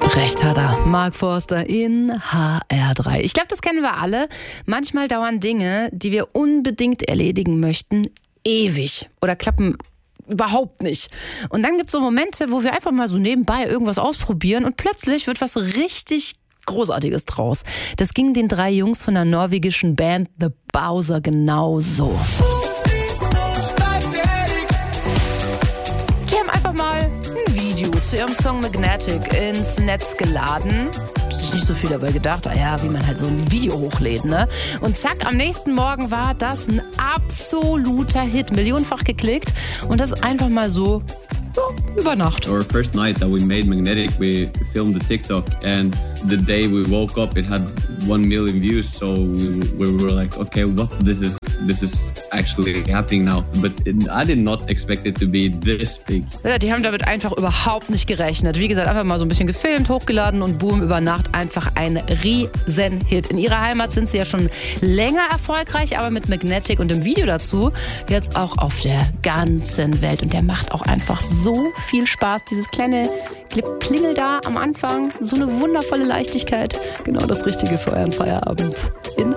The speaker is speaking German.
Recht hat er. Mark Forster in HR3. Ich glaube, das kennen wir alle. Manchmal dauern Dinge, die wir unbedingt erledigen möchten, ewig oder klappen überhaupt nicht. Und dann gibt es so Momente, wo wir einfach mal so nebenbei irgendwas ausprobieren und plötzlich wird was richtig Großartiges draus. Das ging den 3 Jungs von der norwegischen Band The Bowser genauso. Die haben einfach mal ein Video zu ihrem Song Magnetic ins Netz geladen. Sich nicht so viel dabei gedacht, wie man halt so ein Video hochlädt, ne? Und zack, am nächsten Morgen war das ein absoluter Hit, millionenfach geklickt und das einfach mal so über Nacht. Our first night that we made Magnetic, we filmed the TikTok and the day we woke up it had 1 million views, so we were like, okay, what this is actually happening now, but I did not expect it to be this big. Ja, die haben damit einfach überhaupt nicht gerechnet. Wie gesagt, einfach mal so ein bisschen gefilmt, hochgeladen und boom, über Nacht einfach ein Riesenhit. In ihrer Heimat sind sie ja schon länger erfolgreich, aber mit Magnetic und dem Video dazu jetzt auch auf der ganzen Welt. Und der macht auch einfach so viel Spaß. Dieses kleine Klingel da am Anfang, so eine wundervolle Leichtigkeit. Genau das Richtige für euren Feierabend in